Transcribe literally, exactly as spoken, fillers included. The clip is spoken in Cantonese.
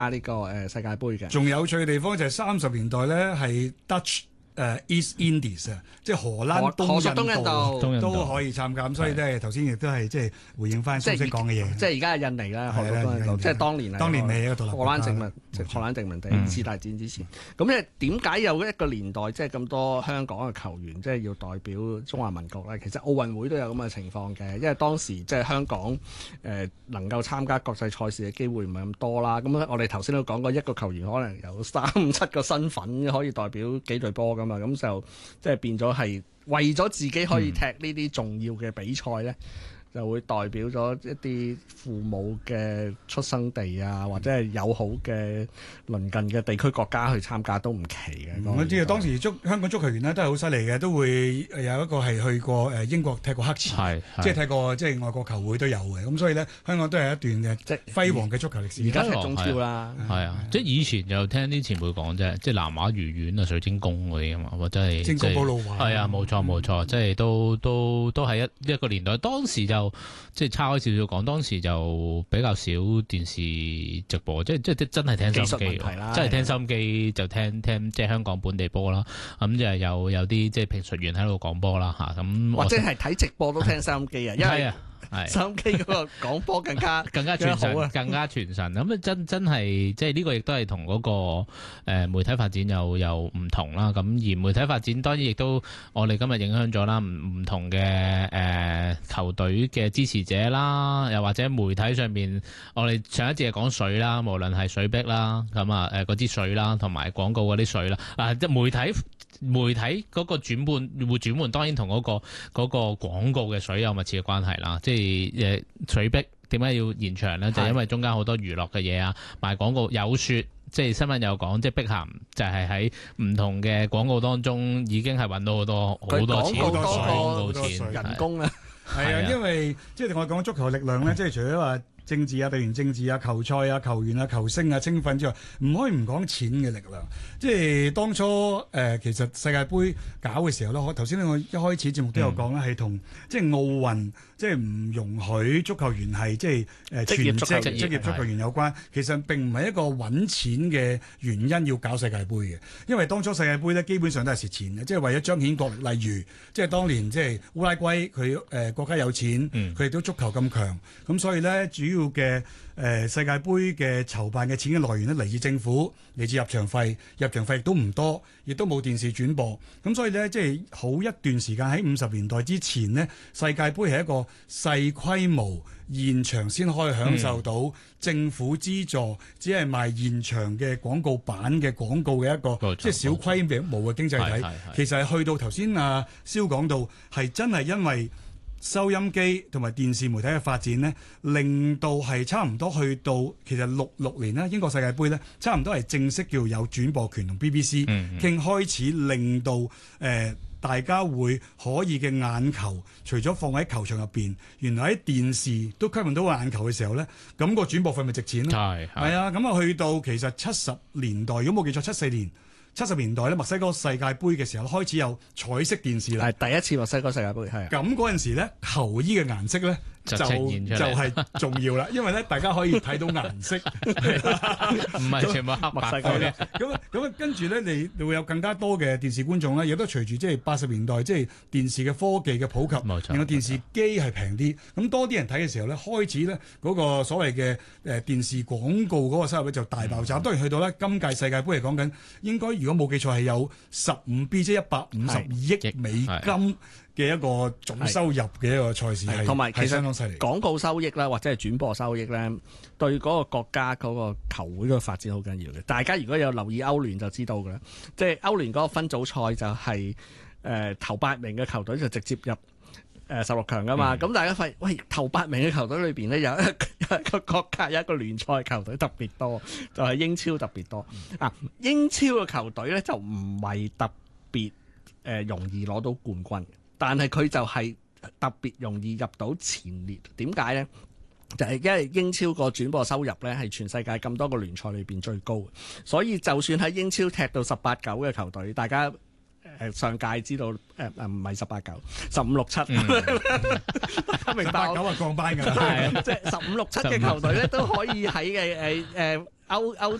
呢個誒世界盃嘅。 仲有趣嘅地方就係三十年代咧係 Dutch。誒 East Indies 啊，即係荷蘭東印度都可以參加，咁所以咧頭先亦都係即係回應翻蘇軾講嘅嘢。 即係而家係印尼啦，荷蘭東印度，即係當年當年未係一個獨立荷蘭殖民，荷蘭殖民地二次大戰之前。咁咧點解有一個年代即係咁多香港嘅球員即係要代表中華民國咧？其實奧運會都有咁嘅情況嘅，因為當時即係香港誒能夠參加國際賽事嘅機會唔係咁多啦。咁我哋頭先都講過，一個球員可能有三七個身份可以代表幾隊波噶嘛，咁就即係變咗係為咗自己可以踢呢啲重要嘅比賽咧，就會代表咗一啲父母嘅出生地啊，或者係友好嘅鄰近嘅地區國家去參加都唔奇嘅。 我知道當時足香港足球員呢都係好犀利嘅，都會有一個係去過誒英國踢過黑池，即係踢過即係外國球會都有嘅。咁所以呢，香港都係一段嘅即係輝煌嘅足球歷史。 而家係中超啦， 係啊，即係以前就聽啲前輩講啫，即係南華愉園啊、水晶宮嗰啲啊嘛，或者係精工寶路華。 係啊，冇錯冇錯，即係都都都係一一個年代。當時就即係差開少少講，當時就比較少電視直播，即係即係真係聽收音機，真係聽收音機就聽聽即係香港本地波啦。咁就有有啲即係評述員喺度講波啦嚇，咁或者係睇直播都聽收音機啊，因為收音機嗰個講波更加更加傳神，更加傳神。咁啊真真係即係呢個亦都係同嗰個誒媒體發展又又唔同啦。咁而媒體發展當然亦都我哋今日影響咗啦，唔唔同嘅誒、呃、球隊嘅支持者啦，又或者媒體上面，我哋上一節係講水啦，無論係水逼啦，咁啊誒嗰啲水啦，同埋廣告嗰啲水啦，啊即係媒體。媒體嗰個轉換會轉換，當然同嗰、嗰個嗰、嗰個廣告嘅水有密切嘅關係啦。即係誒水逼點解要延長咧？就係、因為中間好多娛樂嘅嘢啊，賣廣告有説，即係新聞有講，即係碧咸就係喺唔同嘅廣告當中已經係揾到好多好多錢， 廣告廣告錢人工啊， 係啊，因為即係我講足球力量咧，即係除咗話政治啊、地緣政治啊、球賽啊、球員啊、球星啊、青訓之外，唔可以唔講錢嘅力量。即係當初誒、呃，其實世界盃搞嘅時候咧，我頭先我一開始節目都有講啦，係同、嗯、即係奧運即係唔容許足球員係即係誒全職職業足球員有關。其實並唔係一個揾錢嘅原因要搞世界盃嘅，因為當初世界盃咧基本上都係蝕錢嘅，即係為咗彰顯國力。例如即係當年即係烏拉圭佢誒、呃、國家有錢，佢亦都足球咁強，咁所以咧主要嘅誒、呃、世界盃嘅籌辦嘅錢嘅來源咧嚟自政府，嚟自入場費，入場費亦都唔多，亦都冇電視轉播，咁所以咧即係好一段時間喺五十年代之前呢，世界盃係一個細規模現場先可以享受到政府資助，嗯、只係賣現場嘅廣告版嘅廣告嘅一個錯即係小規模嘅經濟體。其實係去到頭先阿蕭講到係真係因為收音機同埋電視媒體嘅發展呢，令到係差唔多去到其實六六年啦，英國世界盃呢，差唔多係正式叫有轉播權同 B B C 傾、嗯嗯、開始令到誒、呃、大家會可以嘅眼球，除咗放喺球場入邊，原來喺電視都吸引到個眼球嘅時候呢，咁、那個轉播費咪值錢咯？係係啊，咁啊去到其實七十年代，如果冇記錯，七四年。七十年代咧，墨西哥世界盃嘅時候開始有彩色電視啦， 係第一次墨西哥世界盃，係咁嗰陣時咧，球衣嘅顏色咧就就係重要啦，因為咧大家可以睇到顏色， 唔係全部黑白嘅。 咁咁啊，跟住咧，你你會有更加多嘅電視觀眾啦，亦都隨住即係八十年代即係電視嘅科技嘅普及，令到電視機係平啲，咁多啲人睇嘅時候咧，開始咧嗰個所謂嘅誒電視廣告嗰個收入咧就大爆炸。嗯、當然去到咧今屆世界盃嚟講緊，應該。如果冇記錯係有十五 B 即係一百五十億美金嘅一個總收入嘅一個賽事，係同埋其實犀利。 廣告收益啦，或者係轉播收益咧，對嗰個國家嗰個球會嘅發展好緊要嘅。大家如果有留意歐聯就知道㗎啦，即係歐聯嗰個分組賽就係、是、誒、呃、頭八名嘅球隊就直接入誒十六強㗎嘛。咁、嗯、大家發現，喂，頭八名嘅球隊裏邊咧有一有一個國家有一個聯賽球隊特別多，就係、是、英超特別多。啊，英超嘅球隊咧就唔係特別誒、呃、容易攞到冠軍，但係佢就係特別容易入到前列。點解咧？就係因為英超個轉播收入咧係全世界咁多個聯賽裏邊最高，所以就算喺英超踢到十八九嘅球隊，大家誒上屆知道誒誒唔係十八九，十五六七，明白我八九啊降班㗎啦。 係即係十五六七嘅球隊咧都可以喺嘅誒誒歐歐